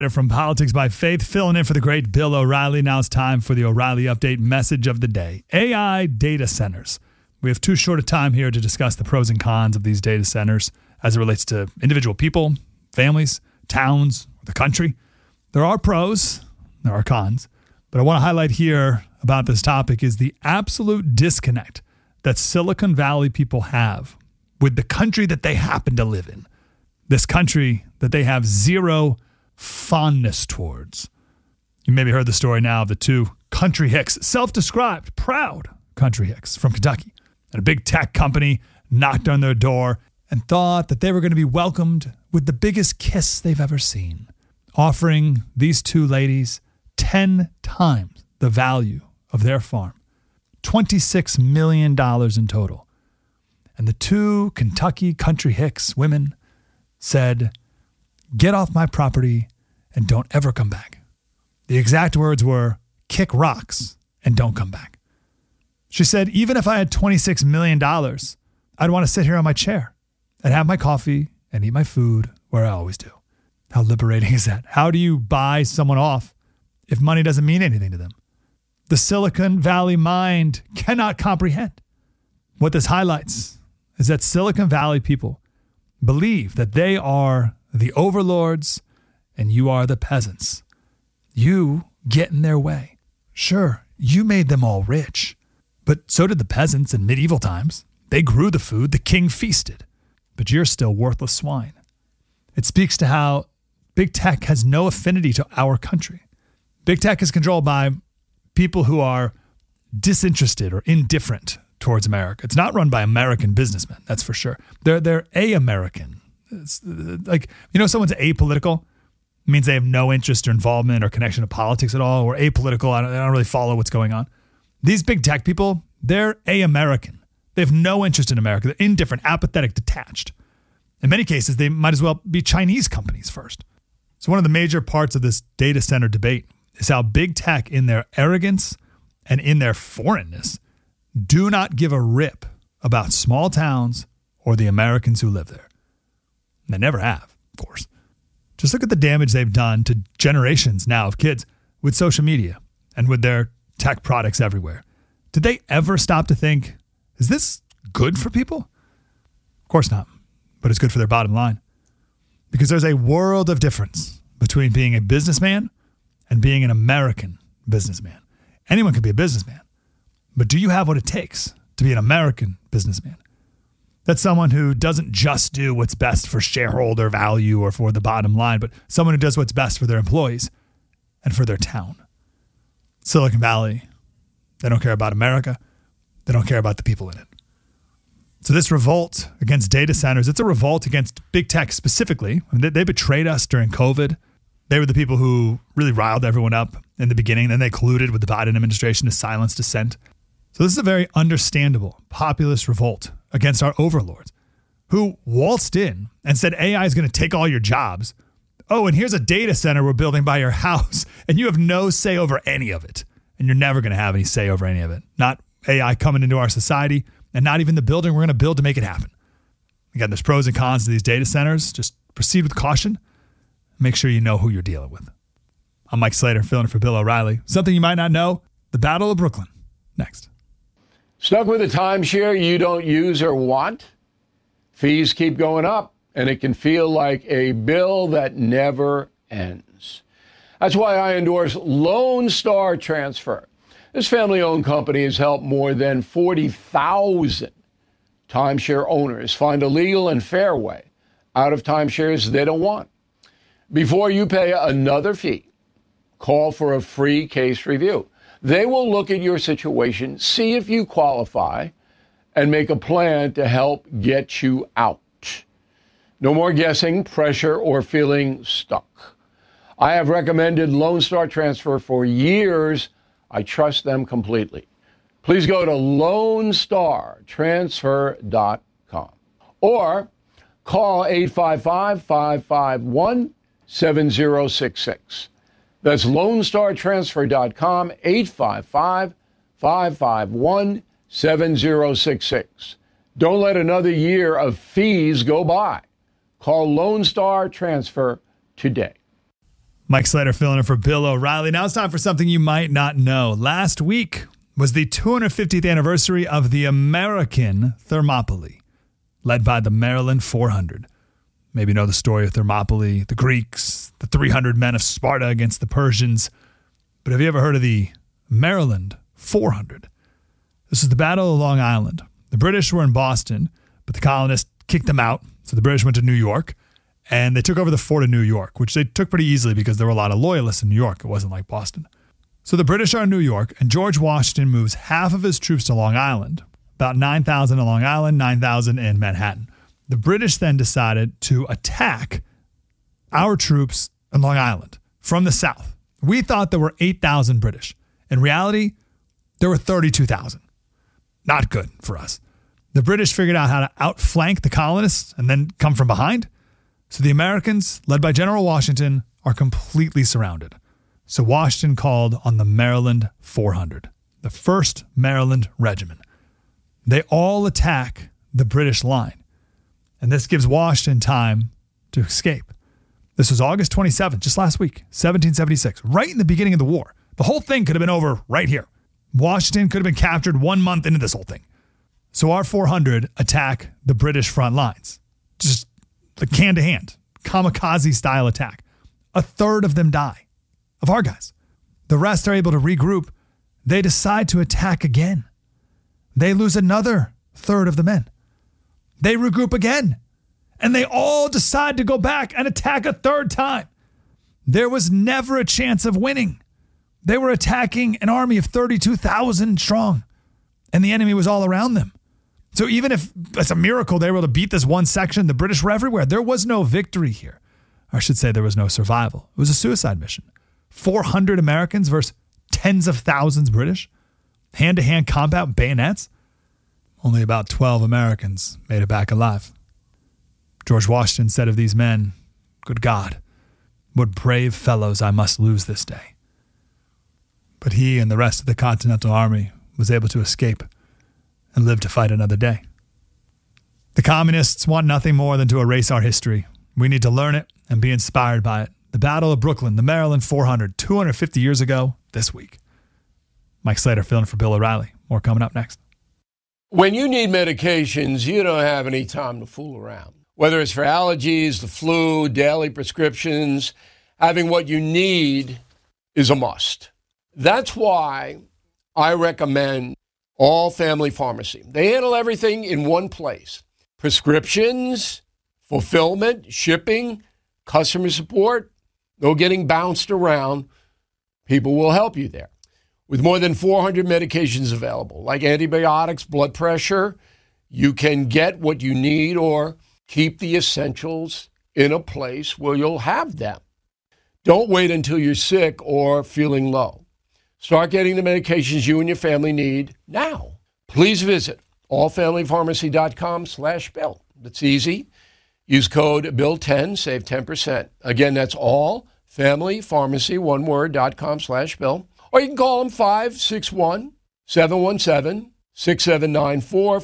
From Politics by Faith, filling in for the great Bill O'Reilly. Now it's time for the O'Reilly Update message of the day. AI data centers. We have too short a time here to discuss the pros and cons of these data centers as it relates to individual people, families, towns, the country. There are pros, there are cons, but I want to highlight here about this topic is the absolute disconnect that Silicon Valley people have with the country that they happen to live in. This country that they have zero fondness towards. You maybe heard the story now of the two country hicks, self-described, proud country hicks from Kentucky. And a big tech company knocked on their door and thought that they were going to be welcomed with the biggest kiss they've ever seen, offering these two ladies 10 times the value of their farm, $26 million in total. And the two Kentucky country hicks women said, "Get off my property and don't ever come back." The exact words were, "Kick rocks and don't come back." She said, "Even if I had $26 million, I'd want to sit here on my chair and have my coffee and eat my food where I always do." How liberating is that? How do you buy someone off if money doesn't mean anything to them? The Silicon Valley mind cannot comprehend. What this highlights is that Silicon Valley people believe that they are the overlords and you are the peasants. You get in their way. Sure, you made them all rich, but so did the peasants in medieval times. They grew the food, the king feasted, but you're still worthless swine. It speaks to how big tech has no affinity to our country. Big tech is controlled by people who are disinterested or indifferent towards America. It's not run by American businessmen, that's for sure. They're a-American. It's like, someone's apolitical. It means they have no interest or involvement or connection to politics at all, or apolitical. I don't really follow what's going on. These big tech people, they're a-American. They have no interest in America. They're indifferent, apathetic, detached. In many cases, they might as well be Chinese companies first. So one of the major parts of this data center debate is how big tech, in their arrogance and in their foreignness, do not give a rip about small towns or the Americans who live there. They never have, of course. Just look at the damage they've done to generations now of kids with social media and with their tech products everywhere. Did they ever stop to think, is this good for people? Of course not, but it's good for their bottom line. Because there's a world of difference between being a businessman and being an American businessman. Anyone can be a businessman, but do you have what it takes to be an American businessman? That's someone who doesn't just do what's best for shareholder value or for the bottom line, but someone who does what's best for their employees and for their town. Silicon Valley, they don't care about America. They don't care about the people in it. So this revolt against data centers, it's a revolt against big tech specifically. I mean, they betrayed us during COVID. They were the people who really riled everyone up in the beginning. Then they colluded with the Biden administration to silence dissent. So this is a very understandable populist revolt against our overlords who waltzed in and said AI is going to take all your jobs. Oh, and here's a data center we're building by your house, and you have no say over any of it. And you're never going to have any say over any of it. Not AI coming into our society, and not even the building we're going to build to make it happen. Again, there's pros and cons to these data centers. Just proceed with caution. Make sure you know who you're dealing with. I'm Mike Slater, filling in for Bill O'Reilly. Something you might not know, the Battle of Brooklyn. Next. Stuck with a timeshare you don't use or want? Fees keep going up, and it can feel like a bill that never ends. That's why I endorse Lone Star Transfer. This family-owned company has helped more than 40,000 timeshare owners find a legal and fair way out of timeshares they don't want. Before you pay another fee, call for a free case review. They will look at your situation, see if you qualify, and make a plan to help get you out. No more guessing, pressure, or feeling stuck. I have recommended Lone Star Transfer for years. I trust them completely. Please go to LoneStarTransfer.com or call 855-551-7066. That's LoneStarTransfer.com, 855-551-7066. Don't let another year of fees go by. Call Lone Star Transfer today. Mike Slater filling in for Bill O'Reilly. Now it's time for something you might not know. Last week was the 250th anniversary of the American Thermopylae, led by the Maryland 400. Maybe you know the story of Thermopylae, the Greeks, the 300 men of Sparta against the Persians. But have you ever heard of the Maryland 400? This is the Battle of Long Island. The British were in Boston, but the colonists kicked them out. So the British went to New York, and they took over the fort of New York, which they took pretty easily because there were a lot of loyalists in New York. It wasn't like Boston. So the British are in New York, and George Washington moves half of his troops to Long Island, about 9,000 in Long Island, 9,000 in Manhattan. The British then decided to attack our troops in Long Island from the south. We thought there were 8,000 British. In reality, there were 32,000. Not good for us. The British figured out how to outflank the colonists and then come from behind. So the Americans, led by General Washington, are completely surrounded. So Washington called on the Maryland 400, the 1st Maryland Regiment. They all attack the British line. And this gives Washington time to escape. This was August 27th, just last week, 1776, right in the beginning of the war. The whole thing could have been over right here. Washington could have been captured 1 month into this whole thing. So our 400 attack the British front lines. Just like hand-to-hand, kamikaze-style attack. A third of them die, of our guys. The rest are able to regroup. They decide to attack again. They lose another third of the men. They regroup again. And they all decide to go back and attack a third time. There was never a chance of winning. They were attacking an army of 32,000 strong, and the enemy was all around them. So even if it's a miracle they were able to beat this one section, the British were everywhere. There was no victory here. Or I should say there was no survival. It was a suicide mission. 400 Americans versus tens of thousands British. Hand-to-hand combat, bayonets. Only about 12 Americans made it back alive. George Washington said of these men, "Good God, what brave fellows I must lose this day." But he and the rest of the Continental Army was able to escape and live to fight another day. The communists want nothing more than to erase our history. We need to learn it and be inspired by it. The Battle of Brooklyn, the Maryland 400, 250 years ago this week. Mike Slater filling for Bill O'Reilly. More coming up next. When you need medications, you don't have any time to fool around. Whether it's for allergies, the flu, daily prescriptions, having what you need is a must. That's why I recommend All Family Pharmacy. They handle everything in one place. Prescriptions, fulfillment, shipping, customer support, no getting bounced around. People will help you there. With more than 400 medications available, like antibiotics, blood pressure, you can get what you need or keep the essentials in a place where you'll have them. Don't wait until you're sick or feeling low. Start getting the medications you and your family need now. Please visit allfamilypharmacy.com/Bill. That's easy. Use code BILL10, save 10%. Again, that's allfamilypharmacy, one word, .com/Bill. Or you can call them 561-717-6794,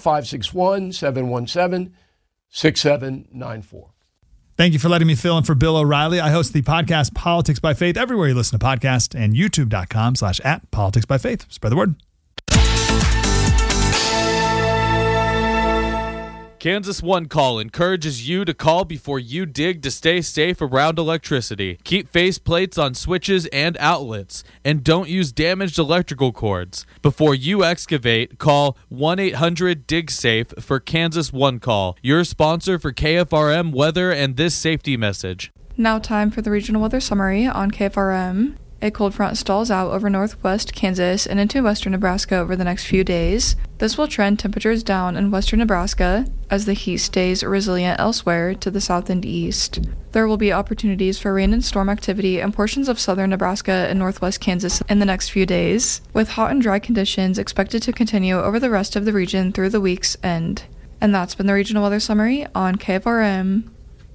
561-717-6794. Thank you for letting me fill in for Bill O'Reilly. I host the podcast Politics by Faith everywhere you listen to podcasts and youtube.com/@politicsbyfaith. Spread the word. Kansas One Call encourages you to call before you dig to stay safe around electricity. Keep faceplates on switches and outlets, and don't use damaged electrical cords. Before you excavate, call 1-800-DIG-SAFE for Kansas One Call, your sponsor for KFRM weather and this safety message. Now time for the regional weather summary on KFRM. A cold front stalls out over northwest Kansas and into western Nebraska over the next few days. This will trend temperatures down in western Nebraska as the heat stays resilient elsewhere to the south and east. There will be opportunities for rain and storm activity in portions of southern Nebraska and northwest Kansas in the next few days, with hot and dry conditions expected to continue over the rest of the region through the week's end. And that's been the regional weather summary on KFRM.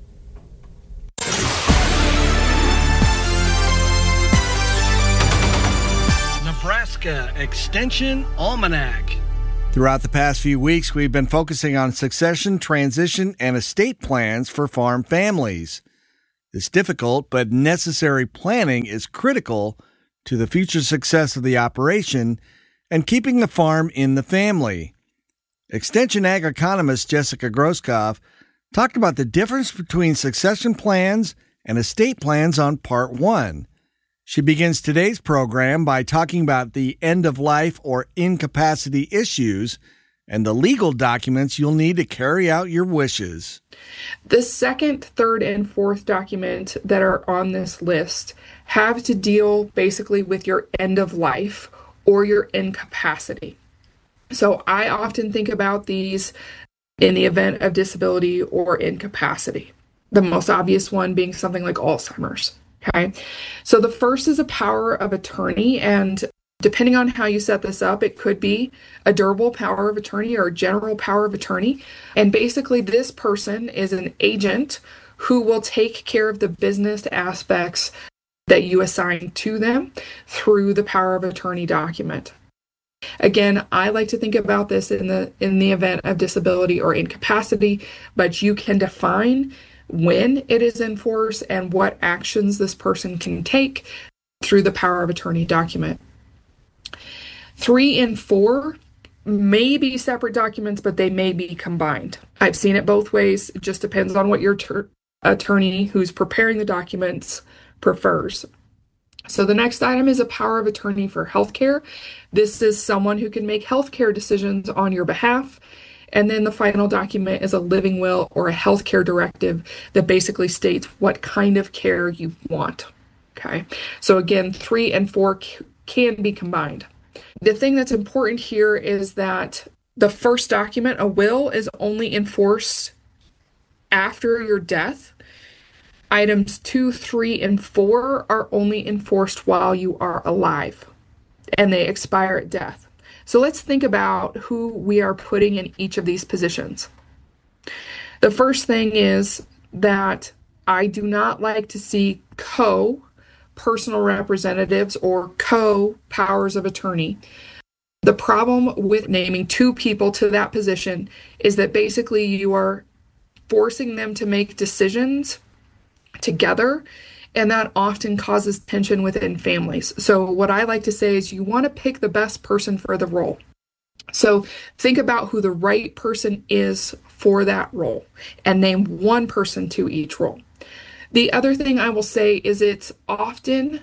Nebraska Extension Almanac. Throughout the past few weeks, we've been focusing on succession, transition, and estate plans for farm families. This difficult but necessary planning is critical to the future success of the operation and keeping the farm in the family. Extension Ag economist Jessica Groskopf talked about the difference between succession plans and estate plans on Part 1. She begins today's program by talking about the end-of-life or incapacity issues and the legal documents you'll need to carry out your wishes. The second, third, and fourth document that are on this list have to deal basically with your end of life or your incapacity. So I often think about these in the event of disability or incapacity. The most obvious one being something like Alzheimer's. Okay. So the first is a power of attorney, and depending on how you set this up, it could be a durable power of attorney or a general power of attorney. And basically, this person is an agent who will take care of the business aspects that you assign to them through the power of attorney document. Again, I like to think about this in the event of disability or incapacity, but you can define when it is in force and what actions this person can take through the power of attorney document. 3 and 4 may be separate documents, but they may be combined. I've seen it both ways. It just depends on what your attorney who's preparing the documents prefers. So the next item is a power of attorney for healthcare. This is someone who can make healthcare decisions on your behalf. And then the final document is a living will or a healthcare directive that basically states what kind of care you want. Okay. So again, 3 and 4 can be combined. The thing that's important here is that the first document, a will, is only enforced after your death. Items 2, 3, and 4 are only enforced while you are alive, and they expire at death. So let's think about who we are putting in each of these positions. The first thing is that I do not like to see co-personal representatives or co-powers of attorney. The problem with naming 2 people to that position is that basically you are forcing them to make decisions together, and that often causes tension within families. So what I like to say is you want to pick the best person for the role. So think about who the right person is for that role and name one person to each role. The other thing I will say is it's often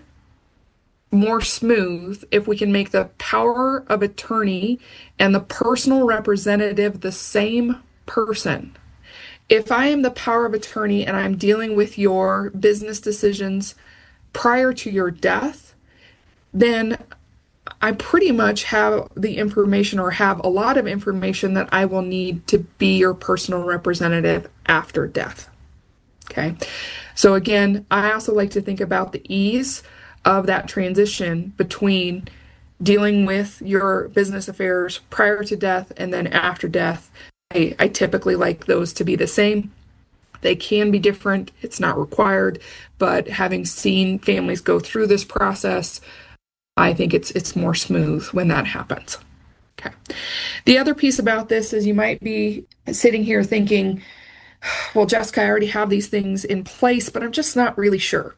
more smooth if we can make the power of attorney and the personal representative the same person. If I am the power of attorney and I'm dealing with your business decisions prior to your death, then I pretty much have the information or have a lot of information that I will need to be your personal representative after death. Okay. So again, I also like to think about the ease of that transition between dealing with your business affairs prior to death and then after death. I typically like those to be the same. They can be different. It's not required, but having seen families go through this process, I think it's more smooth when that happens. Okay. The other piece about this is you might be sitting here thinking, well, Jessica, I already have these things in place, but I'm just not really sure.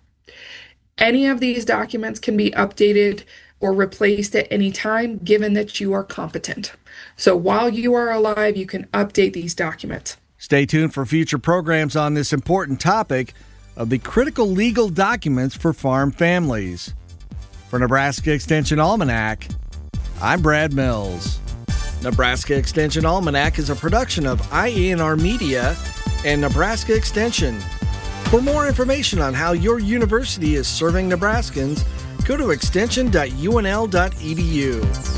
Any of these documents can be updated or replaced at any time, given that you are competent. So while you are alive, you can update these documents. Stay tuned for future programs on this important topic of the critical legal documents for farm families. For Nebraska Extension Almanac, I'm Brad Mills. Nebraska Extension Almanac is a production of IENR Media and Nebraska Extension. For more information on how your university is serving Nebraskans, go to extension.unl.edu.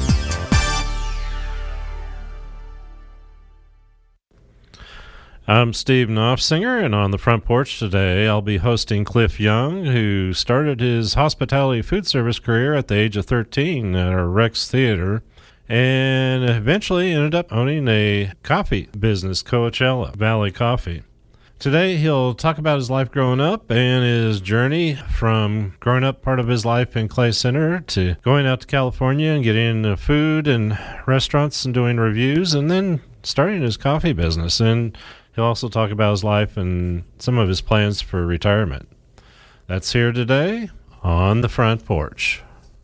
I'm Steve Knopfsinger, and on the front porch today, I'll be hosting Cliff Young, who started his hospitality food service career at the age of 13 at our Rex Theater, and eventually ended up owning a coffee business, Coachella Valley Coffee. Today, he'll talk about his life growing up and his journey from growing up part of his life in Clay Center to going out to California and getting into food and restaurants and doing reviews, and then starting his coffee business. And he'll also talk about his life and some of his plans for retirement. That's here today on the front porch.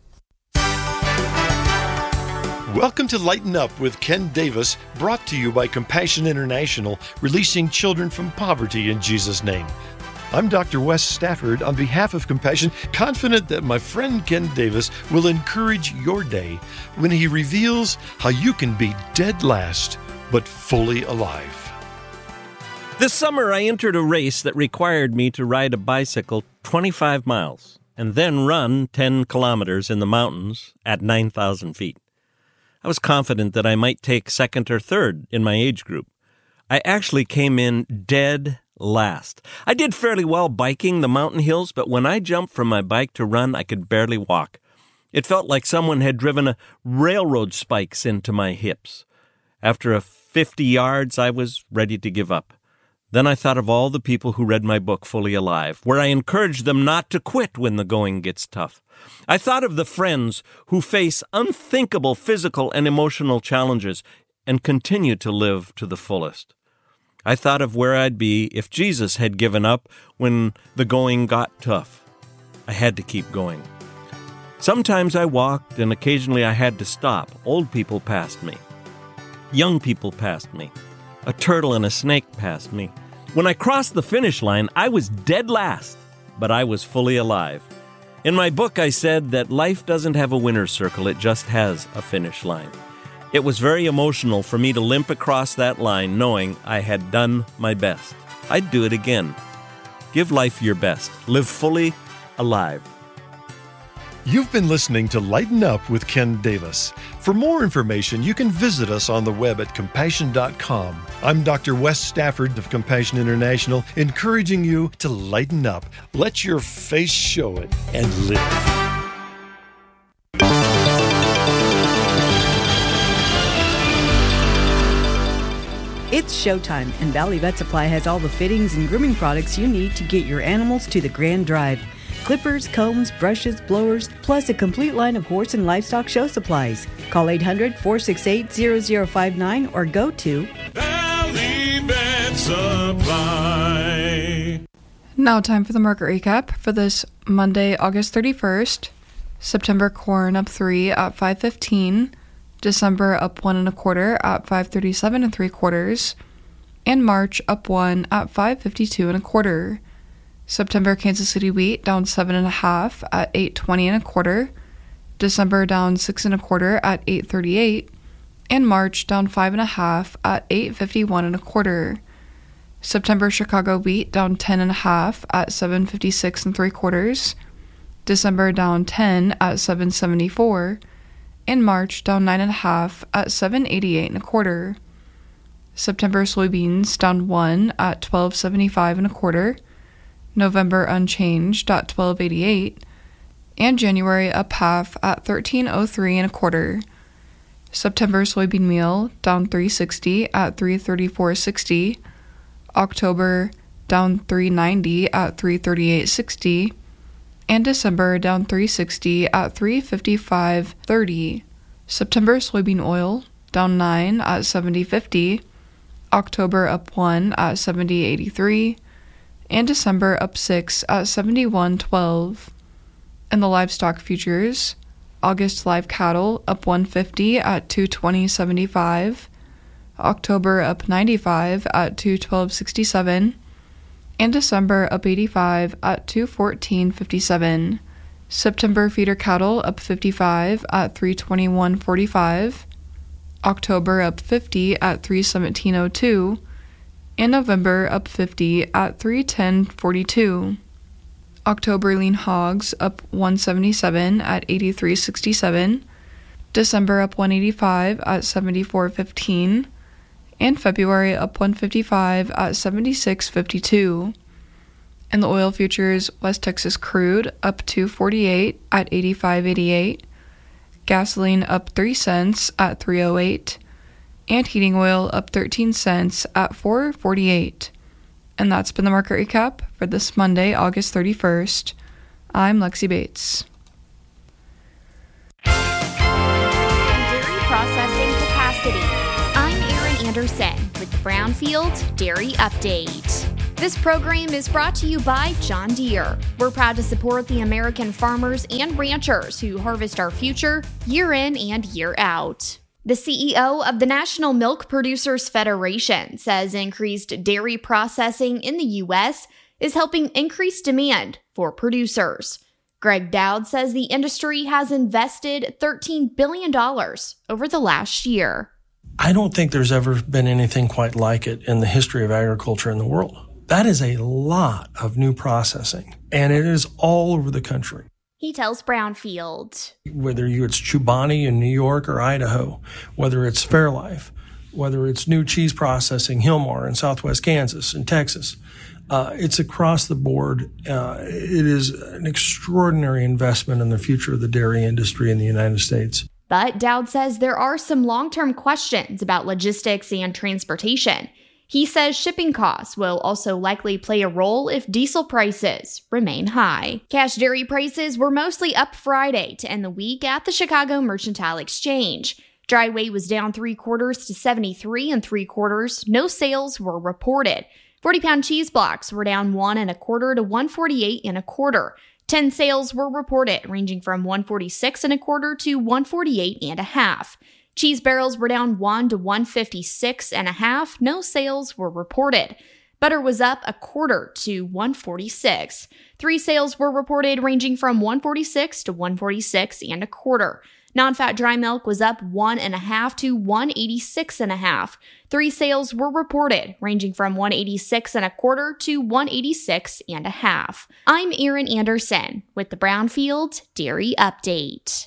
Welcome to Lighten Up with Ken Davis, brought to you by Compassion International, releasing children from poverty in Jesus' name. I'm Dr. Wes Stafford on behalf of Compassion, confident that my friend Ken Davis will encourage your day when he reveals how you can be dead last but fully alive. This summer, I entered a race that required me to ride a bicycle 25 miles and then run 10 kilometers in the mountains at 9,000 feet. I was confident that I might take second or third in my age group. I actually came in dead last. I did fairly well biking the mountain hills, but when I jumped from my bike to run, I could barely walk. It felt like someone had driven a railroad spikes into my hips. After a 50 yards, I was ready to give up. Then I thought of all the people who read my book, Fully Alive, where I encouraged them not to quit when the going gets tough. I thought of the friends who face unthinkable physical and emotional challenges and continue to live to the fullest. I thought of where I'd be if Jesus had given up when the going got tough. I had to keep going. Sometimes I walked, and occasionally I had to stop. Old people passed me. Young people passed me. A turtle and a snake passed me. When I crossed the finish line, I was dead last, but I was fully alive. In my book, I said that life doesn't have a winner's circle, it just has a finish line. It was very emotional for me to limp across that line knowing I had done my best. I'd do it again. Give life your best. Live fully alive. You've been listening to Lighten Up with Ken Davis. For more information, you can visit us on the web at compassion.com. I'm Dr. Wes Stafford of Compassion International, encouraging you to lighten up. Let your face show it and live. It's showtime, and Valley Vet Supply has all the fittings and grooming products you need to get your animals to the grand drive. Clippers, combs, brushes, blowers, plus a complete line of horse and livestock show supplies. Call 800-468-0059 or go to Valley Vet Supply. Now time for the market recap for this Monday, August 31st. September corn up 3 at 5.15. December up 1 1/4 at 5.37 3/4, and March up 1 at 5.52 1/4. September Kansas City wheat down 7 1/2 at 8.20 1/4. December down 6 1/4 at 8.38, and March down 5 1/2 at 8.51 1/4. September Chicago wheat down 10 1/2 at 7.56 3/4. December down 10 at 7.74. In March, down 9 1/2 at 7.88 1/4. September soybeans down 1 at 12.75 1/4. November unchanged at 12.88, and January up half at 13.03 1/4. September soybean meal down 3.60 at 3.34.60. October down 3.90 at 3.38.60. And December down 3.60 at 3.55.30. September soybean oil down 9 at 70.50. October up 1 at 70.83. And December up 6 at 71.12. In the livestock futures, August live cattle up 150 at 220.75. October up 95 at 212.67. And December up 85 at 214.57. September feeder cattle up 55 at 321.45. October up 50 at 317.02. And November up 50 at 310.42. October lean hogs up 177 at 83.67. December up 185 at 74.15. And February up 155 at 76.52. In the oil futures, West Texas crude up 2.48 at 85.88. Gasoline up 3 cents at 3.08. And heating oil up 13 cents at 4.48. And that's been the market recap for this Monday, August 31st. I'm Lexi Bates. Dairy processing capacity. I'm Erin Anderson with the Brownfield Dairy Update. This program is brought to you by John Deere. We're proud to support the American farmers and ranchers who harvest our future year in and year out. The CEO of the National Milk Producers Federation says increased dairy processing in the U.S. is helping increase demand for producers. Greg Dowd says the industry has invested $13 billion over the last year. I don't think there's ever been anything quite like it in the history of agriculture in the world. That is a lot of new processing, and it is all over the country. He tells Brownfield. Whether it's Chobani in New York or Idaho, whether it's Fairlife, whether it's new cheese processing, Hilmar in southwest Kansas and Texas, it's across the board. It is an extraordinary investment in the future of the dairy industry in the United States. But Dowd says there are some long-term questions about logistics and transportation. He says shipping costs will also likely play a role if diesel prices remain high. Cash dairy prices were mostly up Friday to end the week at the Chicago Mercantile Exchange. Dry weight was down 3/4 to 73 3/4. No sales were reported. 40-pound cheese blocks were down 1 1/4 to 148 1/4. 10 sales were reported, ranging from 146 1/4 to 148 1/2. Cheese barrels were down 1 to 156 1/2. No sales were reported. Butter was up 1/4 to 146. 3 sales were reported, ranging from 146 to 146 1/4. Non-fat dry milk was up 1 1/2 to 186 1/2. 3 sales were reported, ranging from 186 1/4 to 186 1/2. I'm Erin Anderson with the Brownfield Dairy Update.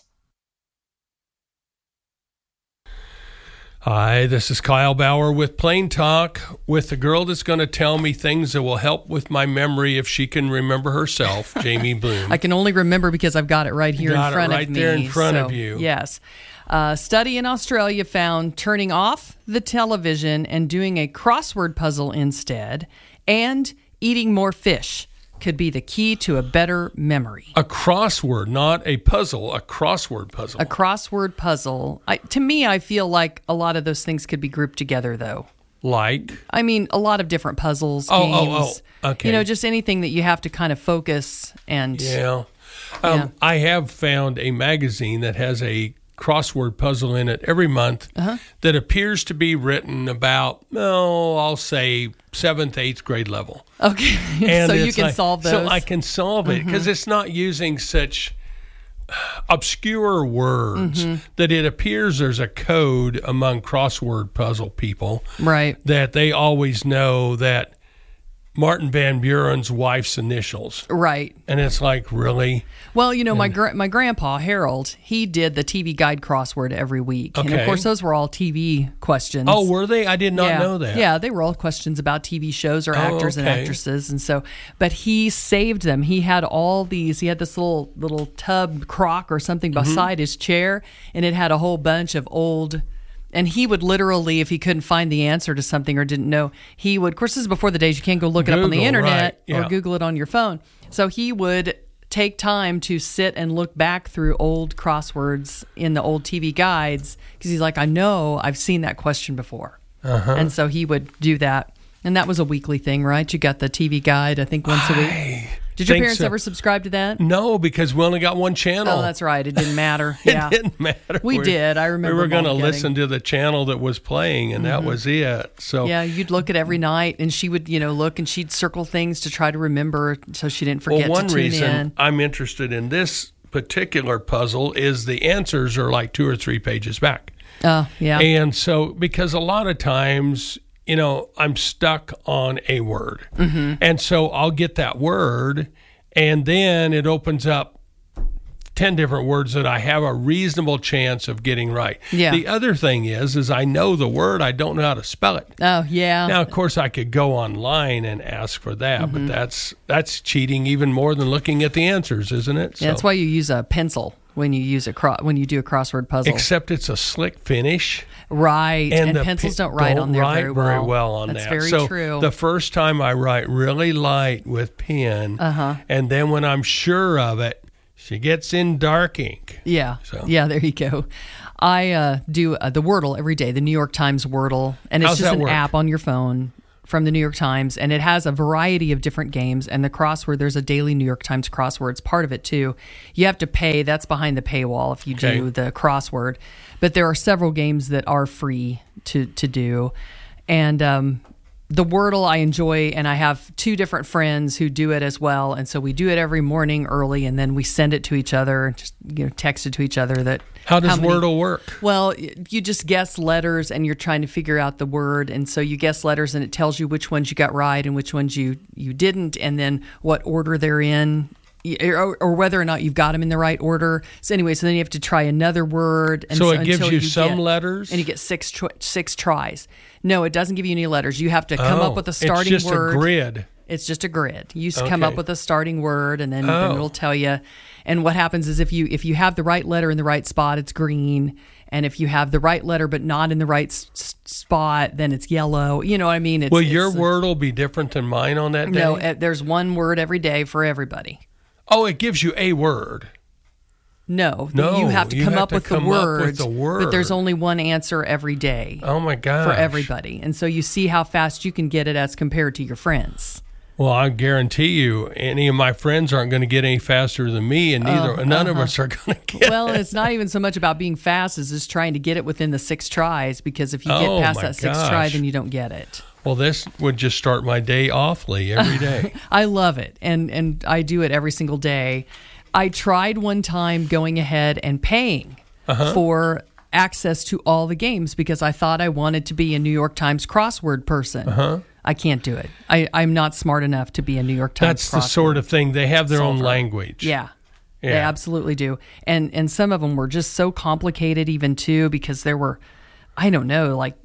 Hi, this is Kyle Bauer with Plain Talk, with the girl that's going to tell me things that will help with my memory if she can remember herself, Jamie Bloom. I can only remember because I've got it right here in front of me. Right there in front of you. Yes. A study in Australia found turning off the television and doing a crossword puzzle instead and eating more fish could be the key to a better memory. A crossword, not a puzzle, a crossword puzzle. A crossword puzzle. To me, I feel like a lot of those things could be grouped together, though. Like? I mean, a lot of different puzzles, games. Okay. You know, just anything that you have to kind of focus and... Yeah. I have found a magazine that has a crossword puzzle in it every month that appears to be written about, I'll say 7th, 8th grade level. Okay, and so you can solve those? So I can solve it because it's not using such obscure words that it appears there's a code among crossword puzzle people. Right. That they always know that Martin Van Buren's wife's initials. Right. And it's like, really? Well, you know, my grandpa, Harold, he did the TV Guide crossword every week. Okay. And, of course, those were all TV questions. Oh, were they? I did not know that. Yeah, they were all questions about TV shows or actors and actresses. And so, but he saved them. He had all these, he had this little tub crock or something beside his chair, and it had a whole bunch of old... And he would literally, if he couldn't find the answer to something or didn't know, he would, of course, this is before the days you can't go look it up on the internet or Google it on your phone. So he would take time to sit and look back through old crosswords in the old TV guides because he's like, I know I've seen that question before. And so he would do that. And that was a weekly thing, right? You got the TV guide, I think, once a week. Did your parents ever subscribe to that? No, because we only got one channel. Oh, that's right. It didn't matter. Yeah. It didn't matter. We did. I remember. We were going to listen to the channel that was playing, and that was it. So yeah, you'd look at every night, and she would, look, and she'd circle things to try to remember, so she didn't forget to tune in. Well, one reason I'm interested in this particular puzzle is the answers are like 2 or 3 pages back. Oh, yeah. And so, because a lot of times, I'm stuck on a word. And so I'll get that word, and then it opens up 10 different words that I have a reasonable chance of getting right. Yeah. The other thing is I know the word, I don't know how to spell it. Oh, yeah. Now, of course, I could go online and ask for that, but that's cheating even more than looking at the answers, isn't it? Yeah, that's why you use a pencil when you use when you do a crossword puzzle. Except it's a slick finish. Right, and pencils don't write on there very well. On that's that. Very so true. The first time I write really light with pen, and then when I'm sure of it, she gets in dark ink. Yeah, yeah, there you go. I do the Wordle every day, the New York Times Wordle, and it's just an app on your phone. from the New York Times, and it has a variety of different games. And the crossword, there's a daily New York Times crossword. It's part of it too. You have to pay. That's behind the paywall if you do the crossword. But there are several games that are free to do. And the Wordle I enjoy, and I have 2 different friends who do it as well. And so we do it every morning early, and then we send it to each other, just text it to each other. That How does Wordle work? Well, you just guess letters, and you're trying to figure out the word. And so you guess letters, and it tells you which ones you got right and which ones you didn't, and then what order they're in, or whether or not you've got them in the right order. So anyway, so then you have to try another word. And so it gives you some letters? And you get six tries. No, it doesn't give you any letters. You have to come up with a starting word. It's just a grid. It's just a grid. You come up with a starting word, and then it'll tell you. And what happens is if you have the right letter in the right spot, it's green. And if you have the right letter but not in the right spot, then it's yellow. You know what I mean? Will your Wordle be different than mine on that day? No, there's one word every day for everybody. Oh, it gives you a word. No, you have to come up with the word. But there's only one answer every day. Oh my gosh. For everybody. And so you see how fast you can get it as compared to your friends. Well, I guarantee you, any of my friends aren't going to get any faster than me, and none of us are going to get it. It's not even so much about being fast as just trying to get it within the 6 tries, because if you get past that 6th try, then you don't get it. Well, this would just start my day awfully every day. I love it, and I do it every single day. I tried one time going ahead and paying for access to all the games because I thought I wanted to be a New York Times crossword person. I can't do it. I'm not smart enough to be a New York Times That's the sort of thing. They have their own language. Yeah. They absolutely do. And some of them were just so complicated even too, because there were, I don't know, like,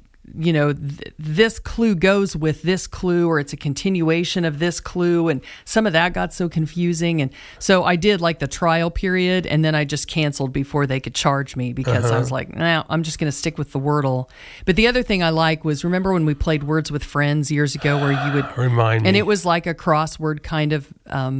this clue goes with this clue, or it's a continuation of this clue. And some of that got so confusing. And so I did like the trial period, and then I just canceled before they could charge me because I was like, no, I'm just going to stick with the Wordle. But the other thing I like was, remember when we played Words with Friends years ago where you would remind me, and it was like a crossword kind of,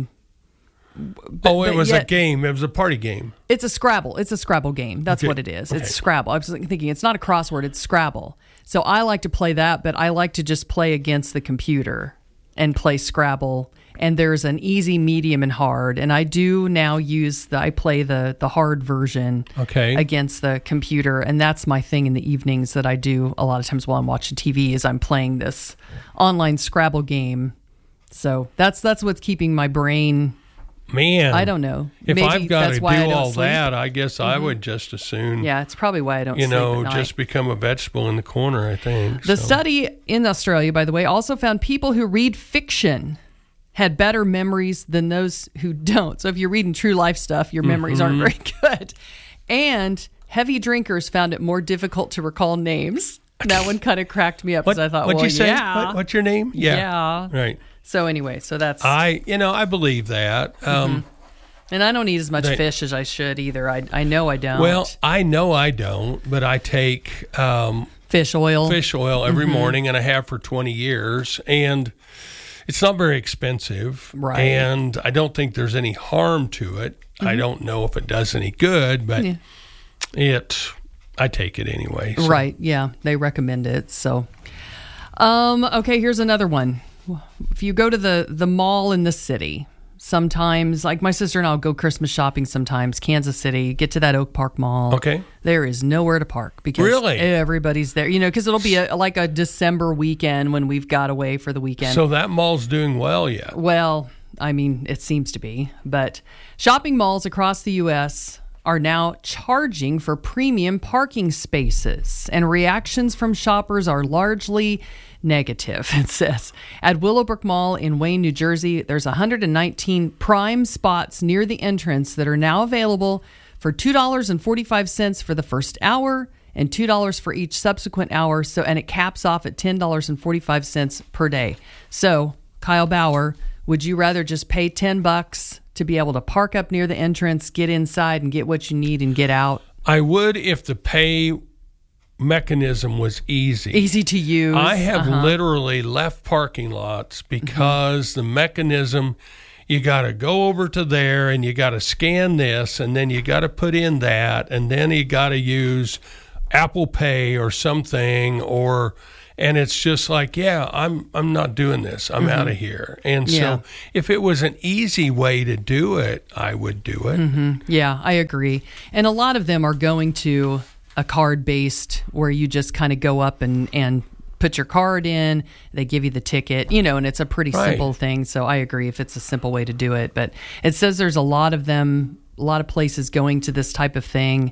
it was a game. It was a party game. It's a Scrabble. It's a Scrabble game. That's what it is. It's Scrabble. I was thinking it's not a crossword. It's Scrabble. So I like to play that, but I like to just play against the computer and play Scrabble. And there's an easy, medium, and hard. And I do now I play the hard version against the computer. And that's my thing in the evenings that I do a lot of times while I'm watching TV is I'm playing this online Scrabble game. So that's what's keeping my brain. Man, I don't know. If Maybe I've got that's to why do I don't all sleep. that, I guess I would just as soon. Yeah, it's probably why I don't sleep at night. Just become a vegetable in the corner, I think. The study in Australia, by the way, also found people who read fiction had better memories than those who don't. So if you're reading true life stuff, your memories aren't very good. And heavy drinkers found it more difficult to recall names. That one kind of cracked me up because I thought, what'd you say? Yeah. What's your name? Yeah. Right. So anyway, that's... I believe that. And I don't eat as much fish as I should either. I know I don't. Well, I know I don't, but I take fish oil every morning, and I have for 20 years. And it's not very expensive. Right. And I don't think there's any harm to it. I don't know if it does any good, but I take it anyway. So. Right. Yeah. They recommend it. So, okay, here's another one. If you go to the mall in the city, sometimes, like my sister and I'll go Christmas shopping sometimes, Kansas City, get to that Oak Park Mall. Okay. There is nowhere to park because everybody's there, because it'll be like a December weekend when we've got away for the weekend. So that mall's doing well yet? Well, I mean, it seems to be. But shopping malls across the U.S. are now charging for premium parking spaces, and reactions from shoppers are largely negative, it says. At Willowbrook Mall in Wayne, New Jersey, there's 119 prime spots near the entrance that are now available for $2.45 for the first hour and $2 for each subsequent hour. So, and it caps off at $10.45 per day. So, Kyle Bauer, would you rather just pay $10 to be able to park up near the entrance, get inside and get what you need and get out? I would if the pay mechanism was easy to use. I have literally left parking lots because the mechanism, you got to go over to there and you got to scan this and then you got to put in that and then you got to use Apple Pay or something And it's just like, yeah, I'm not doing this. I'm out of here. And so if it was an easy way to do it, I would do it. Yeah, I agree. And a lot of them are going to a card-based where you just kind of go up and put your card in, they give you the ticket, and it's a pretty simple thing. So I agree if it's a simple way to do it. But it says there's a lot of them, a lot of places going to this type of thing.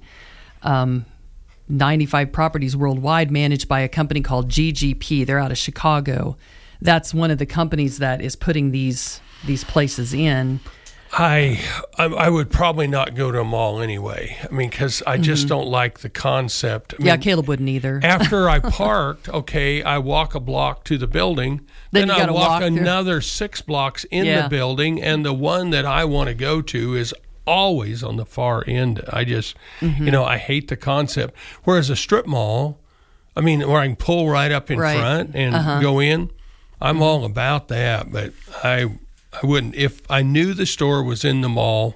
95 properties worldwide managed by a company called GGP. They're out of Chicago. That's one of the companies that is putting these places in. I would probably not go to a mall anyway. I mean, because I just don't like the concept. I mean, Caleb wouldn't either. After I parked, I walk a block to the building. Then I walk another 6 blocks in the building, and the one that I want to go to is always on the far end. I just, I hate the concept. Whereas a strip mall, where I can pull right up in front and go in, I'm all about that. But I wouldn't. If I knew the store was in the mall,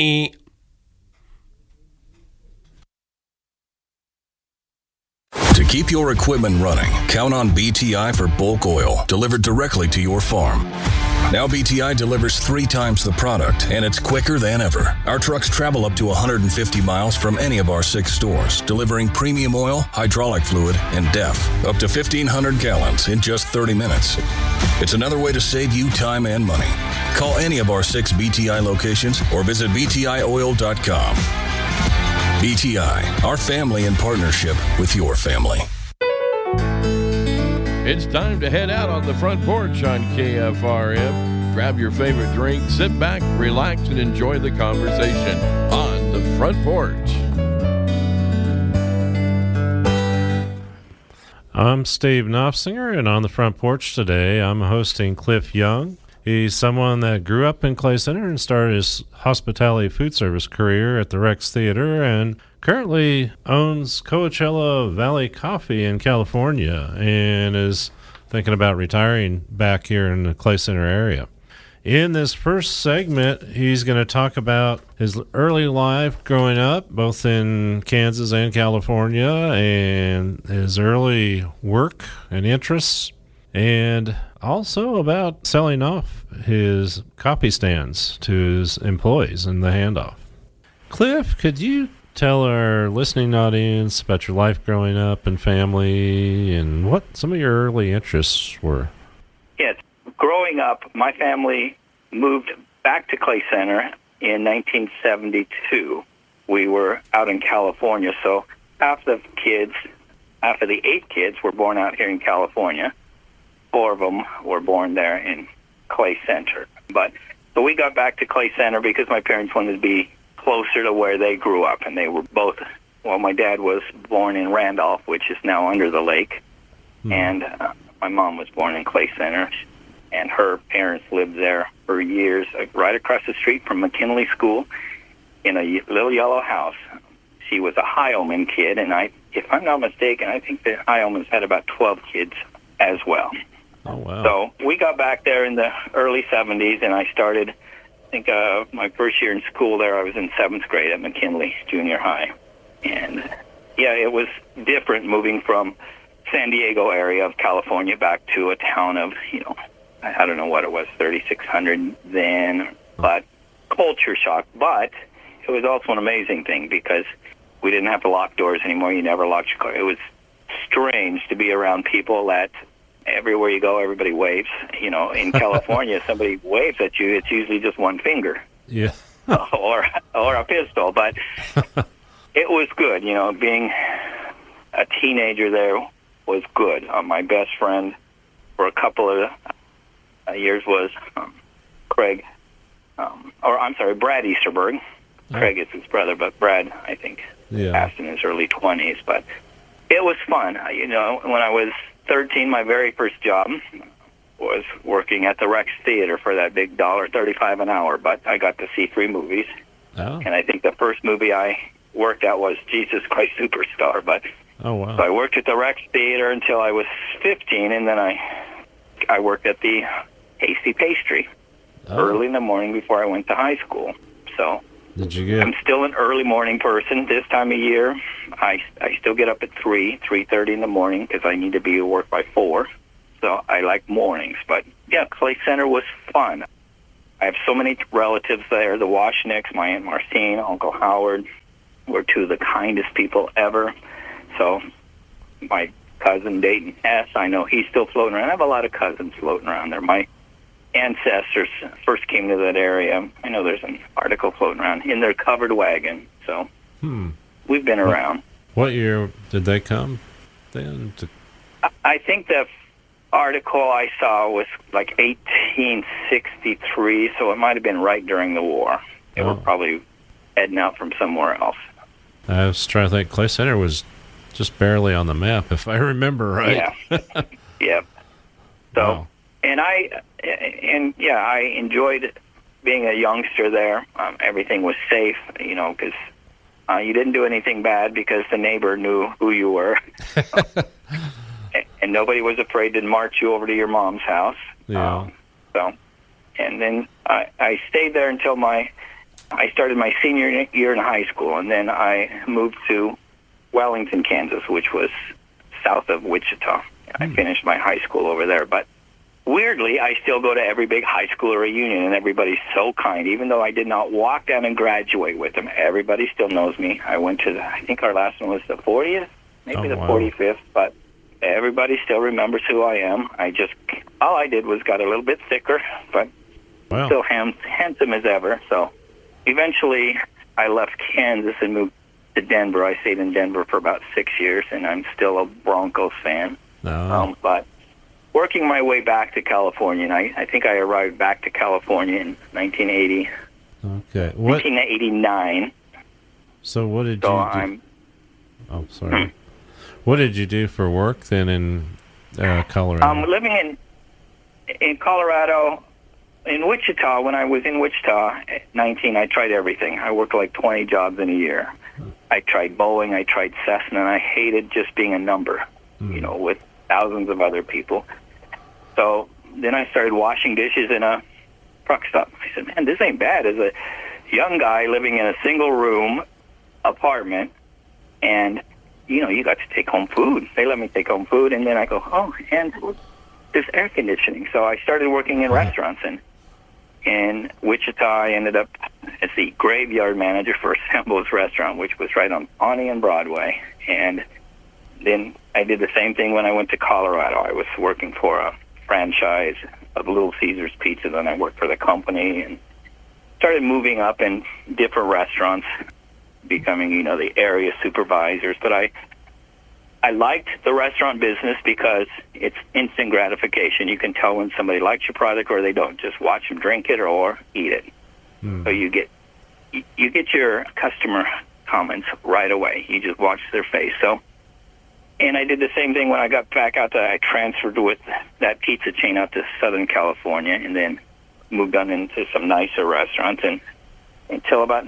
To keep your equipment running, count on BTI for bulk oil delivered directly to your farm. Now BTI delivers 3 times the product, and it's quicker than ever. Our trucks travel up to 150 miles from any of our 6 stores, delivering premium oil, hydraulic fluid, and DEF, up to 1,500 gallons in just 30 minutes. It's another way to save you time and money. Call any of our 6 BTI locations or visit btioil.com. BTI, our family in partnership with your family. It's time to head out on the front porch on KFRM. Grab your favorite drink, sit back, relax, and enjoy the conversation on the front porch. I'm Steve Knopfsinger, and on the front porch today, I'm hosting Cliff Young. He's someone that grew up in Clay Center and started his hospitality food service career at the Rex Theater and currently owns Coachella Valley Coffee in California and is thinking about retiring back here in the Clay Center area. In this first segment, he's going to talk about his early life growing up, both in Kansas and California, and his early work and interests, and also about selling off his copy stands to his employees in the handoff. Cliff, could you tell our listening audience about your life growing up and family and what some of your early interests were? Yes. Growing up, my family moved back to Clay Center in 1972. We were out in California, so half the 8 kids were born out here in California. 4 of them were born there in Clay Center. So we got back to Clay Center because my parents wanted to be closer to where they grew up, and they were both, my dad was born in Randolph, which is now under the lake, and my mom was born in Clay Center, and her parents lived there for years, right across the street from McKinley School in a little yellow house. She was a Heilman kid, and if I'm not mistaken, I think the Heilmans had about 12 kids as well. Oh, wow. So we got back there in the early 70s, and I started, I think my first year in school there, I was in 7th grade at McKinley Junior High. And, it was different moving from San Diego area of California back to a town of, I don't know what it was, 3,600 then, but culture shock. But it was also an amazing thing because we didn't have to lock doors anymore. You never locked your car. It was strange to be around people that everywhere you go, everybody waves. In California, somebody waves at you, it's usually just one finger. Yeah. or a pistol. But it was good. Being a teenager there was good. My best friend for a couple of years was Brad Easterberg. Craig is his brother, but Brad, I think, passed in his early 20s. But it was fun. When I was 13, my very first job was working at the Rex Theater for that big $1.35 an hour, but I got to see 3 movies. Oh. And I think the first movie I worked at was Jesus Christ Superstar. But oh, wow. So I worked at the Rex Theater until I was 15, and then I worked at the Hasty Pastry early in the morning before I went to high school. So I'm still an early morning person. This time of year, I still get up at 3:30 in the morning because I need to be at work by 4. So I like mornings. But, yeah, Clay Center was fun. I have so many relatives there. The Washnicks, my Aunt Marcine, Uncle Howard were two of the kindest people ever. So my cousin Dayton S., I know he's still floating around. I have a lot of cousins floating around there. My ancestors first came to that area. I know there's an article floating around in their covered wagon. So we've been around. What year did they come then? I think the article I saw was like 1863, so it might have been right during the war. They were probably heading out from somewhere else. I was trying to think. Clay Center was just barely on the map, if I remember right. Yeah. Yep. So, I enjoyed being a youngster there. Everything was safe, because you didn't do anything bad because the neighbor knew who you were. And nobody was afraid to march you over to your mom's house. Yeah. And then I stayed there until I started my senior year in high school, and then I moved to Wellington, Kansas, which was south of Wichita. I finished my high school over there. But weirdly, I still go to every big high school reunion, and everybody's so kind. Even though I did not walk down and graduate with them, everybody still knows me. I went to, I think our last one was the 40th, maybe the 45th, but everybody still remembers who I am. All I did was got a little bit thicker, but still handsome as ever. So eventually I left Kansas and moved to Denver. I stayed in Denver for about 6 years, and I'm still a Broncos fan. But working my way back to California, and I think I arrived back to California in 1980. Okay. 1989. So what did you do? Oh, sorry. What did you do for work then in Colorado? Living in Colorado, in Wichita. When I was in Wichita at 19, I tried everything. I worked like 20 jobs in a year. I tried Boeing, I tried Cessna, and I hated just being a number, with thousands of other people. So then I started washing dishes in a truck stop. I said, man, this ain't bad. As a young guy living in a single-room apartment, and you got to take home food. They let me take home food, and then I go, and there's air conditioning. So I started working in restaurants, and in Wichita, I ended up as the graveyard manager for Sambo's Restaurant, which was right on Pawnee and Broadway. And then I did the same thing when I went to Colorado. I was working for a franchise of Little Caesars Pizza. Then I worked for the company and started moving up in different restaurants, becoming, the area supervisors. But I liked the restaurant business because it's instant gratification. You can tell when somebody likes your product or they don't. Just watch them drink it or eat it. So you get your customer comments right away. You just watch their face. And I did the same thing when I got back out I transferred with that pizza chain out to Southern California, and then moved on into some nicer restaurants. And until about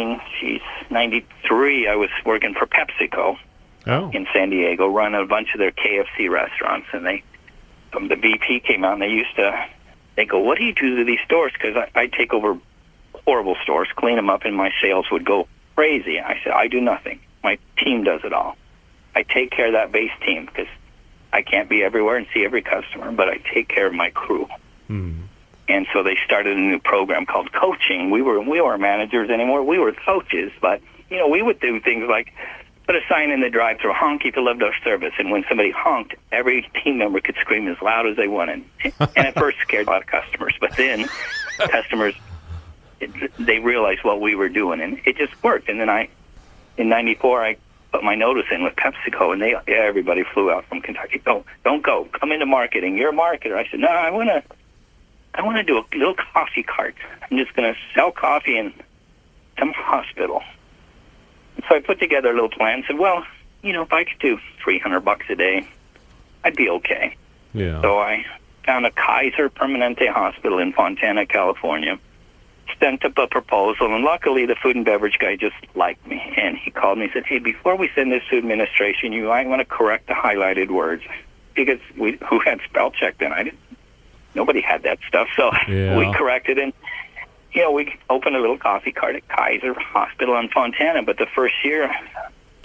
93, I was working for PepsiCo in San Diego, running a bunch of their KFC restaurants. And the VP came out, and they go, what do you do to these stores? Because I take over horrible stores, clean them up, and my sales would go crazy. I said, I do nothing. My team does it all. I take care of that base team because I can't be everywhere and see every customer, but I take care of my crew. And so they started a new program called coaching. We weren't managers anymore. We were coaches, but we would do things like put a sign in the drive-thru, honk if you loved our service. And when somebody honked, every team member could scream as loud as they wanted. And at first scared a lot of customers, but then customers, they realized what we were doing, and it just worked. And then in 94, I put my notice in with PepsiCo, and everybody flew out from Kentucky. Don't go. Come into marketing. You're a marketer. I said, no, I want to do a little coffee cart. I'm just going to sell coffee in some hospital. So I put together a little plan and said, well, if I could do $300 a day, I'd be okay. Yeah. So I found a Kaiser Permanente hospital in Fontana, California, sent up a proposal, and luckily the food and beverage guy just liked me. And he called me and said, hey, before we send this to administration, you might want to correct the highlighted words. Because who had spell check then? Nobody had that stuff. So we corrected it. We opened a little coffee cart at Kaiser Hospital in Fontana. But the first year,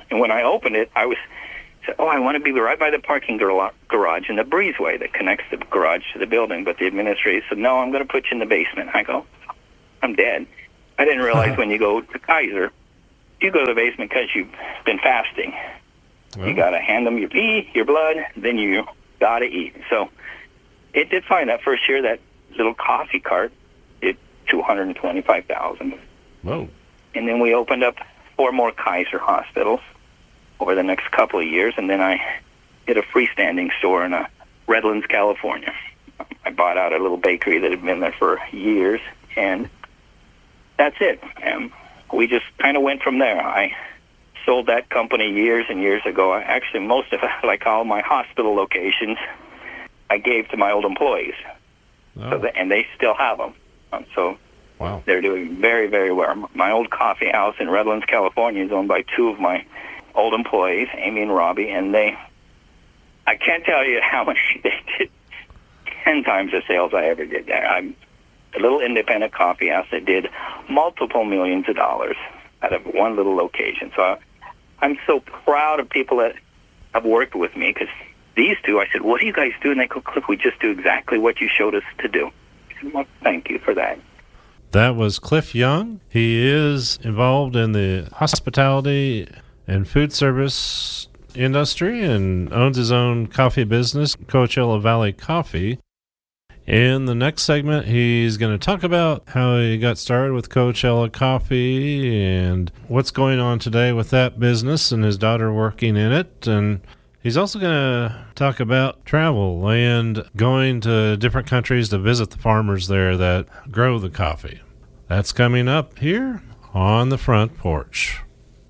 And when I opened it, I said, I want to be right by the parking garage and the breezeway that connects the garage to the building. But the administrator said, no, I'm going to put you in the basement. I go, I'm dead. I didn't realize when you go to Kaiser, you go to the basement because you've been fasting. You got to hand them your pee, your blood, then you got to eat. So it did fine. That first year, that little coffee cart did $225,000. Whoa. And then we opened up 4 more Kaiser hospitals over the next couple of years, and then I did a freestanding store in Redlands, California. I bought out a little bakery that had been there for years, and that's it. We just kind of went from there. I sold that company years and years ago. Actually, most of it, like all my hospital locations, I gave to my old employees, and they still have them. So wow. They're doing very, very well. My old coffee house in Redlands, California is owned by 2 of my old employees, Amy and Robbie, and I can't tell you how much they did, 10 times the sales I ever did there. I'm a little independent coffee house that did multiple millions of dollars out of one little location. So I'm so proud of people that have worked with me, because these 2, I said, what do you guys do? And they go, Cliff, we just do exactly what you showed us to do. I said, well, thank you for that. That was Cliff Young. He is involved in the hospitality and food service industry and owns his own coffee business, Coachella Valley Coffee. In the next segment, he's going to talk about how he got started with Coachella Coffee and what's going on today with that business and his daughter working in it. And he's also going to talk about travel and going to different countries to visit the farmers there that grow the coffee. That's coming up here on the Front Porch.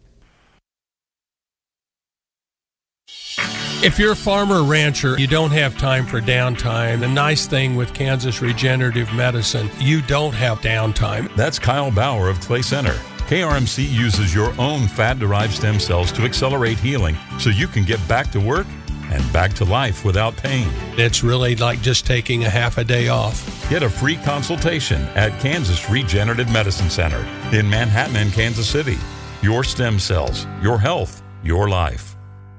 If you're a farmer or rancher, you don't have time for downtime. The nice thing with Kansas Regenerative Medicine, you don't have downtime. That's Kyle Bauer of Clay Center. KRMC uses your own fat-derived stem cells to accelerate healing so you can get back to work and back to life without pain. It's really like just taking a half a day off. Get a free consultation at Kansas Regenerative Medicine Center in Manhattan and Kansas City. Your stem cells, your health, your life.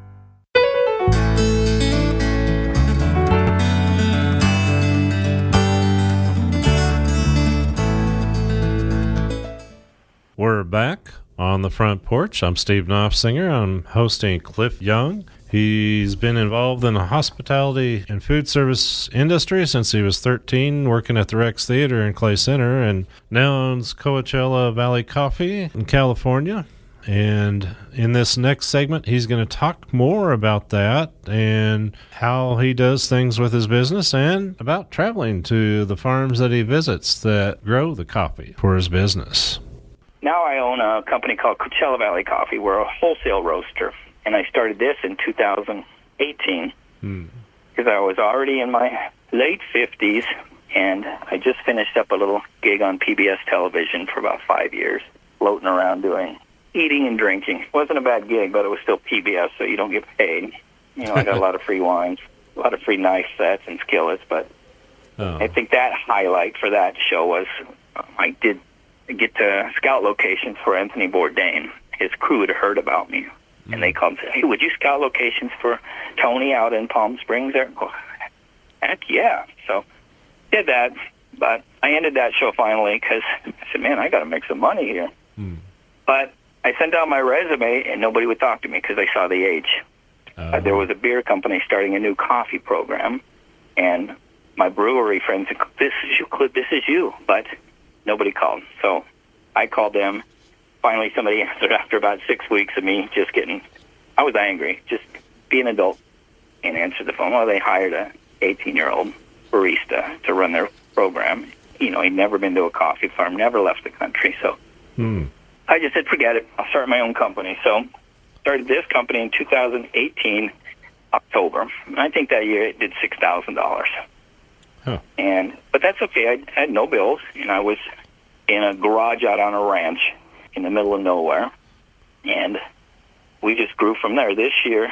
We're back on the Front Porch. I'm Steve Knopfsinger. I'm hosting Cliff Young. He's been involved in the hospitality and food service industry since he was 13, working at the Rex Theater in Clay Center, and now owns Coachella Valley Coffee in California. And in this next segment, he's going to talk more about that and how he does things with his business and about traveling to the farms that he visits that grow the coffee for his business. Now I own a company called Coachella Valley Coffee. We're a wholesale roaster, and I started this in 2018 because I was already in my late 50s, and I just finished up a little gig on PBS television for about 5 years, floating around doing eating and drinking. It wasn't a bad gig, but it was still PBS, so you don't get paid. You know, I got a lot of free wines, a lot of free knife sets and skillets, but I think that highlight for that show was I did get to scout locations for Anthony Bourdain. His crew had heard about me, and they called and said, hey, would you scout locations for Tony out in Palm Springs there? Oh, heck yeah. So did that, but I ended that show finally because I said, man, I got to make some money here. But I sent out my resume, and nobody would talk to me because they saw the age. There was a beer company starting a new coffee program, and my brewery friends said, this is you, Cliff, this is you, but nobody called. So I called them. Finally, somebody answered after about 6 weeks of me just getting, I was angry, just be an adult and answer the phone. Well, they hired a 18-year-old barista to run their program. You know, he'd never been to a coffee farm, never left the country. So I just said, forget it. I'll start my own company. So started this company in 2018, October. And I think that year it did $6,000. But that's okay. I had no bills, and I was in a garage out on a ranch in the middle of nowhere, and we just grew from there. This year,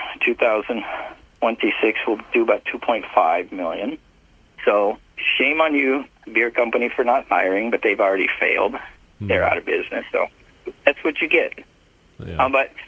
2026, we'll do about $2.5 million. So shame on you, beer company, for not hiring, but they've already failed. They're out of business, so that's what you get. But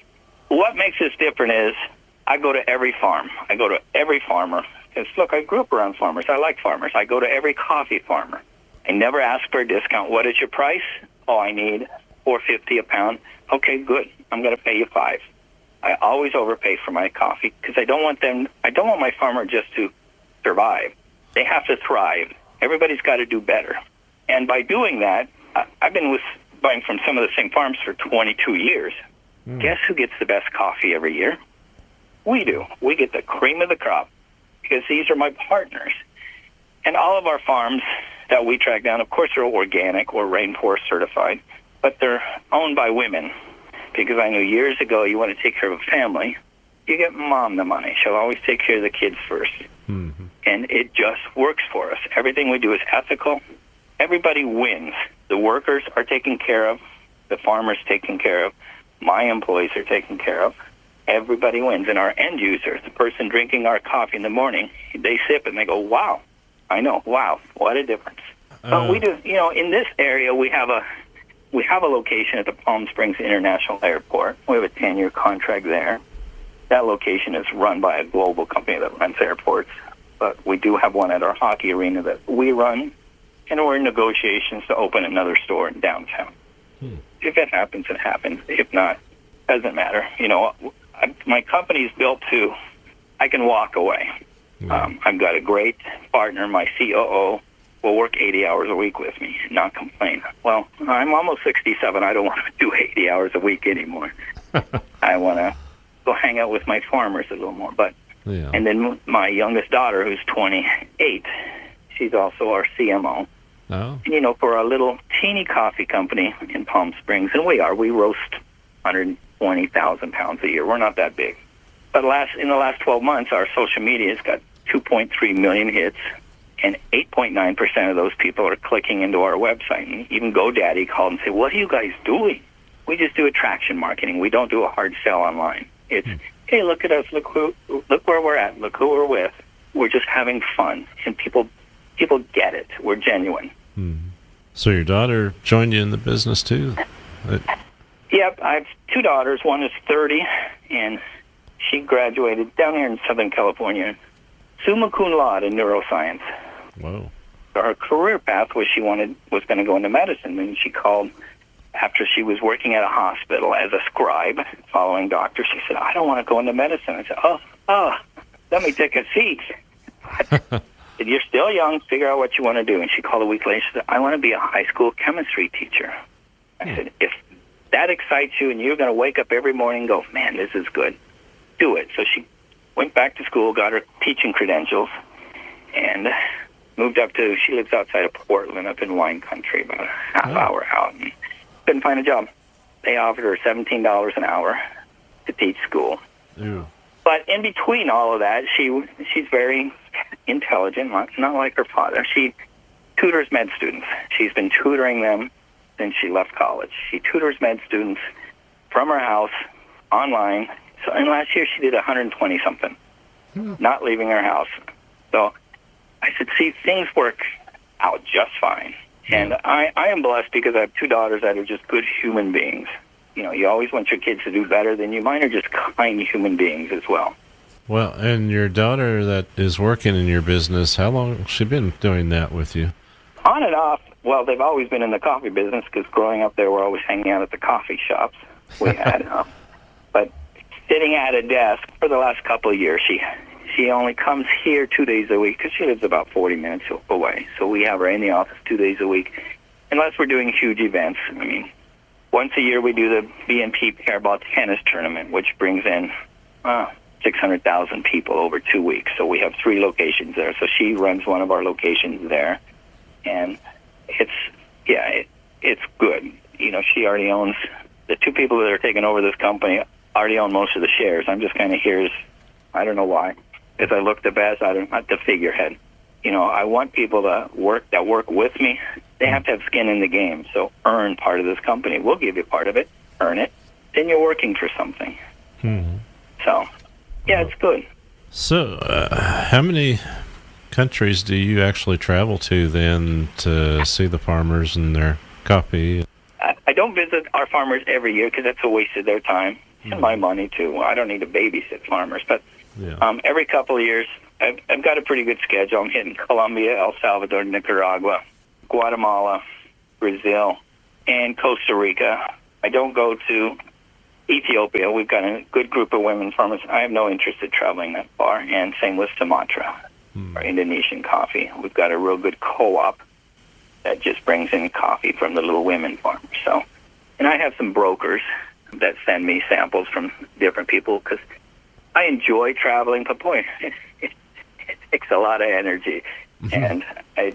what makes this different is I go to every farm. I go to every farmer. Because, look, I grew up around farmers. I like farmers. I go to every coffee farmer. I never ask for a discount. What is your price? Oh, I need $4.50 a pound. Okay, good. I'm going to pay you $5. I always overpay for my coffee because I don't want my farmer just to survive. They have to thrive. Everybody's got to do better. And by doing that, I've been buying from some of the same farms for 22 years. Guess who gets the best coffee every year? We do. We get the cream of the crop because these are my partners. And all of our farms that we track down, of course, are organic or rainforest certified, but they're owned by women. Because I knew years ago you want to take care of a family, you get mom the money. She'll always take care of the kids first. Mm-hmm. And it just works for us. Everything we do is ethical. Everybody wins. The workers are taken care of. The farmers taken care of. My employees are taken care of. Everybody wins. And our end user, the person drinking our coffee in the morning, they sip and they go, wow. I know, wow, what a difference. But we do, in this area, we have a location at the Palm Springs International Airport. We have a 10-year contract there. That location is run by a global company that runs airports. But we do have one at our hockey arena that we run, and we're in negotiations to open another store in downtown. If it happens, it happens. If not, doesn't matter. My company's built to, I can walk away. I've got a great partner, my COO, will work 80 hours a week with me, not complain. Well, I'm almost 67. I don't want to do 80 hours a week anymore. I want to go hang out with my farmers a little more. And then my youngest daughter, who's 28, she's also our CMO. Oh. And, for a little teeny coffee company in Palm Springs, and we roast 120,000 pounds a year. We're not that big. But in the last 12 months, our social media has got 2.3 million hits, and 8.9% of those people are clicking into our website. And even GoDaddy called and said, what are you guys doing? We just do attraction marketing. We don't do a hard sell online. It's, hey, look at us. Look where we're at. Look who we're with. We're just having fun. And people get it. We're genuine. So your daughter joined you in the business, too? Yep. I have two daughters. One is 30, and she graduated down here in Southern California, summa cum laude in neuroscience. Whoa. So her career path was was going to go into medicine, and she called after she was working at a hospital as a scribe, following doctors. She said, I don't want to go into medicine. I said, oh, let me take a seat. I said, you're still young, figure out what you want to do. And she called a week later. She said, I want to be a high school chemistry teacher. I said, if that excites you and you're going to wake up every morning and go, man, this is good, do it. So she went back to school, got her teaching credentials, and moved she lives outside of Portland, up in wine country, about a half hour out, and couldn't find a job. They offered her $17 an hour to teach school. Ew. But in between all of that, she's very intelligent, not like her father. She tutors med students. She's been tutoring them since she left college. She tutors med students from her house, online. So, and last year she did 120-something, not leaving her house. So I said, see, things work out just fine. And I am blessed because I have two daughters that are just good human beings. You always want your kids to do better than you. Mine are just kind human beings as well. Well, and your daughter that is working in your business, how long has she been doing that with you? On and off. Well, they've always been in the coffee business because growing up there, we're always hanging out at the coffee shops we had. But sitting at a desk for the last couple of years, she only comes here 2 days a week because she lives about 40 minutes away. So we have her in the office 2 days a week, unless we're doing huge events. I mean, once a year we do the BNP Paribas tennis tournament, which brings in 600,000 people over 2 weeks. So we have 3 locations there. So she runs one of our locations there, and it's good. She already owns, the 2 people that are taking over this company already own most of the shares. I'm just kind of here I don't know why. If I look the best, I'm not the figurehead. I want people that work with me. They have to have skin in the game. So earn part of this company. We'll give you part of it. Earn it. Then you're working for something. Mm-hmm. So, it's good. So, how many countries do you actually travel to then to see the farmers and their coffee? I don't visit our farmers every year because that's a waste of their time and my money, too. I don't need to babysit farmers. But every couple of years, I've got a pretty good schedule. I'm hitting Colombia, El Salvador, Nicaragua, Guatemala, Brazil, and Costa Rica. I don't go to Ethiopia. We've got a good group of women farmers. I have no interest in traveling that far. And same with Sumatra or Indonesian coffee. We've got a real good co-op that just brings in coffee from the little women farmers. So, and I have some brokers that send me samples from different people because I enjoy traveling, but boy, it takes a lot of energy. And I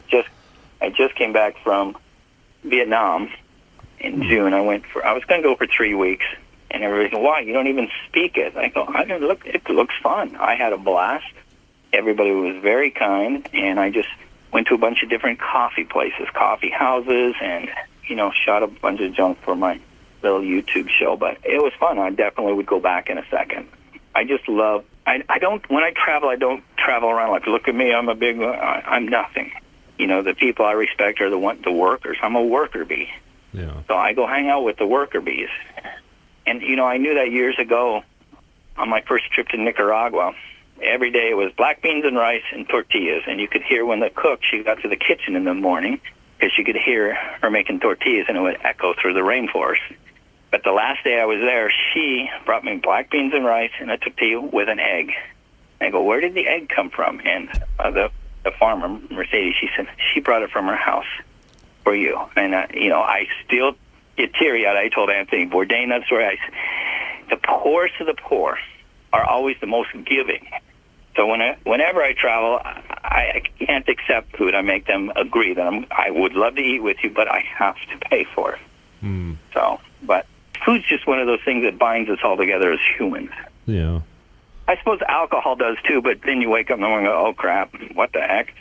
just came back from Vietnam in June. I was going to go for 3 weeks, and everybody's like, why? You don't even speak it. I go, it looks fun. I had a blast. Everybody was very kind, and I just went to a bunch of different coffee places, coffee houses, and, shot a bunch of junk for my little YouTube show. But it was fun. I definitely would go back in a second. I just love, when I don't travel around like, look at me, I'm nothing. The people I respect are the workers. I'm a worker bee. Yeah. So I go hang out with the worker bees. And, I knew that years ago on my first trip to Nicaragua. Every day it was black beans and rice and tortillas. And you could hear when the cook, she got to the kitchen in the morning, because you could hear her making tortillas and it would echo through the rainforest. But the last day I was there, she brought me black beans and rice and a tortilla with an egg. I go, where did the egg come from? And the farmer, Mercedes, she said, she brought it from her house for you. And, I still get teary-eyed. I told Anthony Bourdain that story. The poorest of the poor are always the most giving. So whenever I travel, I can't accept food. I make them agree that I would love to eat with you, but I have to pay for it. So, but food's just one of those things that binds us all together as humans. Yeah. I suppose alcohol does too, but then you wake up in the morning and go, oh crap, what the heck?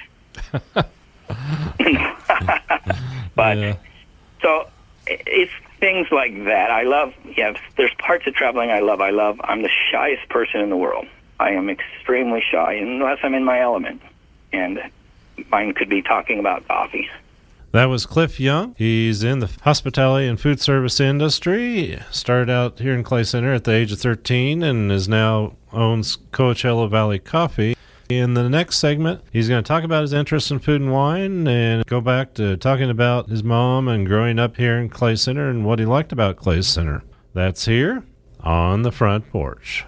But so it's things like that. I love, there's parts of traveling I love. I'm the shyest person in the world. I am extremely shy unless I'm in my element. And mine could be talking about coffee. That was Cliff Young. He's in the hospitality and food service industry. Started out here in Clay Center at the age of 13 and now owns Coachella Valley Coffee. In the next segment, he's going to talk about his interest in food and wine and go back to talking about his mom and growing up here in Clay Center and what he liked about Clay Center. That's here on the Front Porch.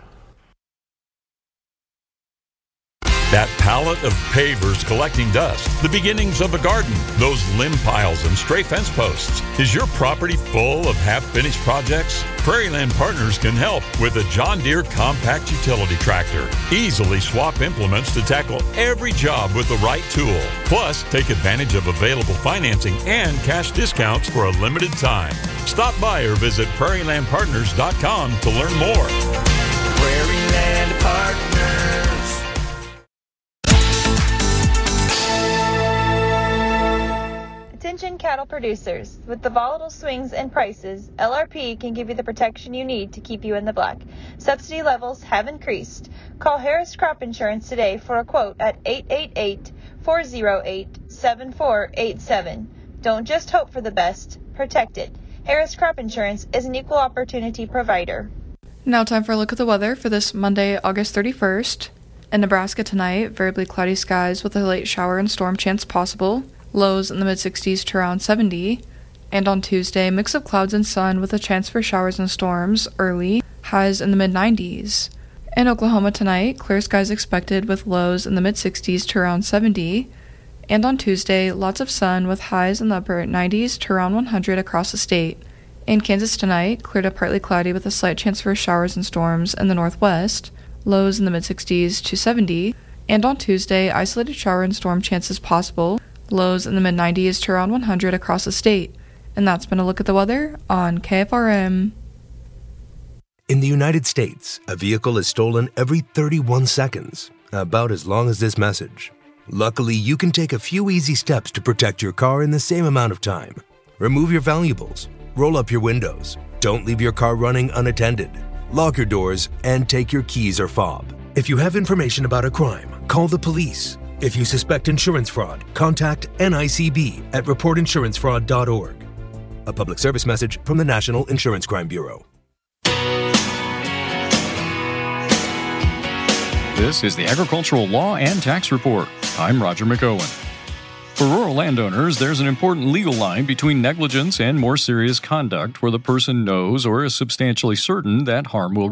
That pallet of pavers collecting dust, the beginnings of a garden, those limb piles and stray fence posts. Is your property full of half-finished projects? Prairieland Partners can help with a John Deere compact utility tractor. Easily swap implements to tackle every job with the right tool. Plus, take advantage of available financing and cash discounts for a limited time. Stop by or visit prairielandpartners.com to learn more. Prairieland Partners. Attention cattle producers. With the volatile swings in prices, LRP can give you the protection you need to keep you in the black. Subsidy levels have increased. Call Harris Crop Insurance today for a quote at 888-408-7487. Don't just hope for the best, protect it. Harris Crop Insurance is an equal opportunity provider. Now time for a look at the weather for this Monday, August 31st. In Nebraska tonight, variably cloudy skies with a late shower and storm chance possible. Lows in the mid-60s to around 70. And on Tuesday, mix of clouds and sun with a chance for showers and storms early, highs in the mid-90s. In Oklahoma tonight, clear skies expected with lows in the mid-60s to around 70. And on Tuesday, lots of sun with highs in the upper 90s to around 100 across the state. In Kansas tonight, clear to partly cloudy with a slight chance for showers and storms in the northwest, lows in the mid-60s to 70. And on Tuesday, isolated shower and storm chances possible, lows in the mid-90s to around 100 across the state. And that's been a look at the weather on KFRM. In the United States, a vehicle is stolen every 31 seconds, about as long as this message. Luckily, you can take a few easy steps to protect your car in the same amount of time. Remove your valuables, roll up your windows, don't leave your car running unattended, lock your doors, and take your keys or fob. If you have information about a crime, call the police. If you suspect insurance fraud, contact NICB at reportinsurancefraud.org. A public service message from the National Insurance Crime Bureau. This is the Agricultural Law and Tax Report. I'm Roger McOwen. For rural landowners, there's an important legal line between negligence and more serious conduct where the person knows or is substantially certain that harm will